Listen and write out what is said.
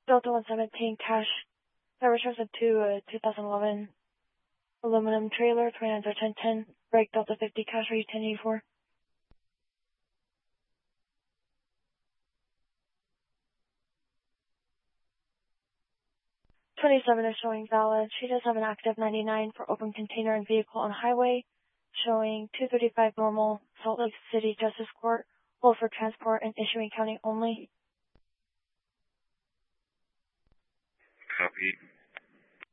Delta 117 cash. That returns to 2011 aluminum trailer, 29-1010. Break Delta 50 cash rate 1084. 27 is showing valid. She does have an active 99 for open container and vehicle on highway, showing 235 normal, Salt Lake City Justice Court, hold for transport and issuing county only. Copy.